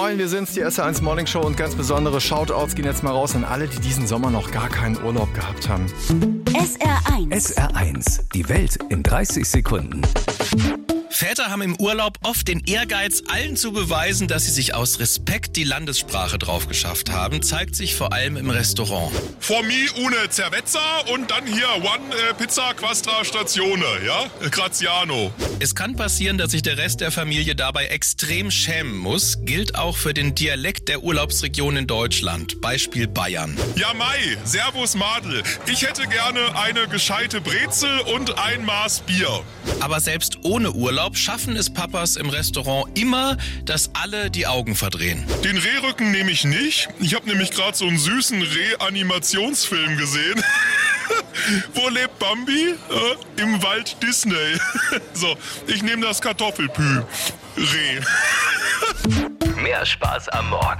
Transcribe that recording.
Moin, wir sind's, die SR1 Morning Show und ganz besondere Shoutouts gehen jetzt mal raus an alle, die diesen Sommer noch gar keinen Urlaub gehabt haben. SR1. SR1, die Welt in 30 Sekunden. Väter haben im Urlaub oft den Ehrgeiz, allen zu beweisen, dass sie sich aus Respekt die Landessprache drauf geschafft haben, zeigt sich vor allem im Restaurant. For me une cerveza und dann hier one pizza quattro stazione, ja? Graziano. Es kann passieren, dass sich der Rest der Familie dabei extrem schämen muss, gilt auch für den Dialekt der Urlaubsregion in Deutschland, Beispiel Bayern. Ja Mai, servus Madel. Ich hätte gerne eine gescheite Brezel und ein Maß Bier. Aber selbst ohne Urlaub schaffen es Papas im Restaurant immer, dass alle die Augen verdrehen. Den Rehrücken nehme ich nicht. Ich habe nämlich gerade so einen süßen Reh-Animationsfilm gesehen. Wo lebt Bambi? Im Wald Disney. So, ich nehme das Kartoffelpü. Reh. Mehr Spaß am Morgen.